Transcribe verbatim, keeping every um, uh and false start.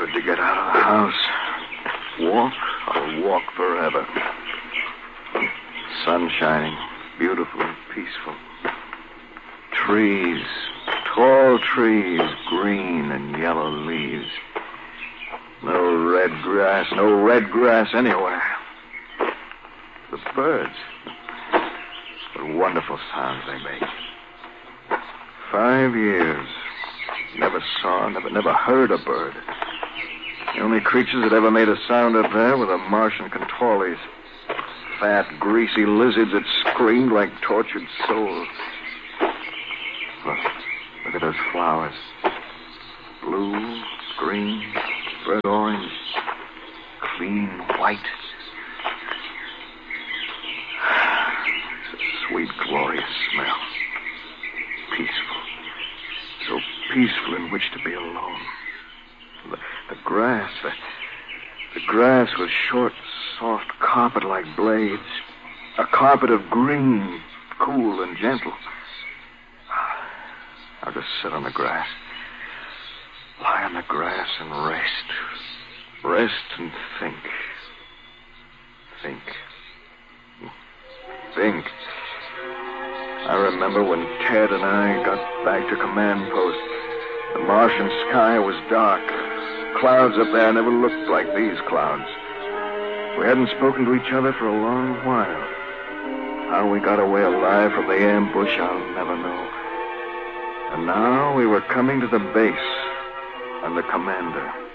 good to get out of the house. Walk, I'll walk forever. Sun shining, beautiful and peaceful. Trees, tall trees, green and yellow leaves. No red grass, no red grass anywhere. The birds. What wonderful sounds they make. Five years. Never saw, never, never heard a bird. The only creatures that ever made a sound up there were the Martian contorlies. Fat, greasy lizards that screamed like tortured souls. Look, look at those flowers. Blue, green, red, orange, clean white. It's a sweet, glorious smell. Peaceful. So peaceful in which to be alone. The, the grass, the, the grass was short, soft carpet like blades. A carpet of green, cool and gentle. I'll just sit on the grass. Lie on the grass and rest. Rest and think. Think. Think. I remember when Ted and I got back to command post. The Martian sky was dark. Clouds up there never looked like these clouds. We hadn't spoken to each other for a long while. How we got away alive from the ambush, I'll never know. And now we were coming to the base and the commander.